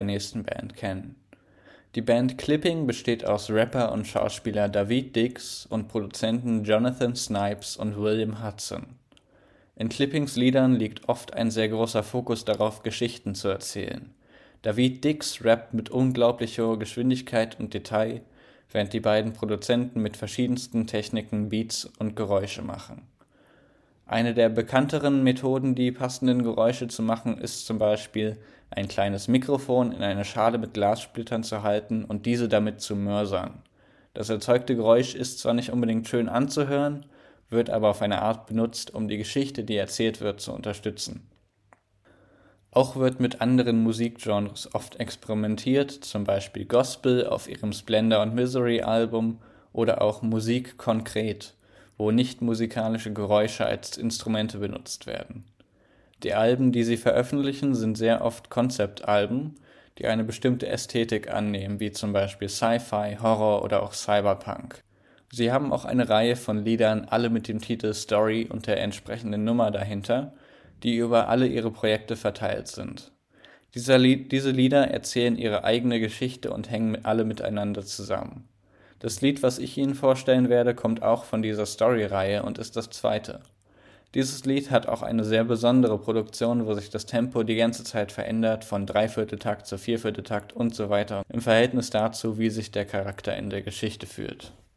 nächsten Band kennen. Die Band Clipping besteht aus Rapper und Schauspieler Daveed Diggs und Produzenten Jonathan Snipes und William Hudson. In Clippings Liedern liegt oft ein sehr großer Fokus darauf, Geschichten zu erzählen. Daveed Diggs rappt mit unglaublich hoher Geschwindigkeit und Detail, während die beiden Produzenten mit verschiedensten Techniken Beats und Geräusche machen. Eine der bekannteren Methoden, die passenden Geräusche zu machen, ist zum Beispiel, ein kleines Mikrofon in eine Schale mit Glassplittern zu halten und diese damit zu mörsern. Das erzeugte Geräusch ist zwar nicht unbedingt schön anzuhören, wird aber auf eine Art benutzt, um die Geschichte, die erzählt wird, zu unterstützen. Auch wird mit anderen Musikgenres oft experimentiert, zum Beispiel Gospel auf ihrem Splendor und Misery Album oder auch Musik konkret, wo nicht musikalische Geräusche als Instrumente benutzt werden. Die Alben, die sie veröffentlichen, sind sehr oft Konzeptalben, die eine bestimmte Ästhetik annehmen, wie zum Beispiel Sci-Fi, Horror oder auch Cyberpunk. Sie haben auch eine Reihe von Liedern, alle mit dem Titel Story und der entsprechenden Nummer dahinter, die über alle ihre Projekte verteilt sind. Diese Lieder erzählen ihre eigene Geschichte und hängen alle miteinander zusammen. Das Lied, was ich Ihnen vorstellen werde, kommt auch von dieser Story-Reihe und ist das zweite. Dieses Lied hat auch eine sehr besondere Produktion, wo sich das Tempo die ganze Zeit verändert, von Dreivierteltakt zu Viervierteltakt und so weiter, im Verhältnis dazu, wie sich der Charakter in der Geschichte fühlt.